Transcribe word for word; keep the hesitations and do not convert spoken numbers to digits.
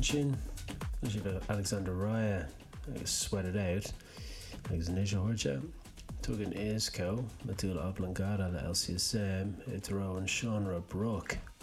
sin si Alexander Raya agus Sweat It Out agus níos hoirte tugann Ace Co na túla Oblongata le L C S M it rá an Sean Ra Brook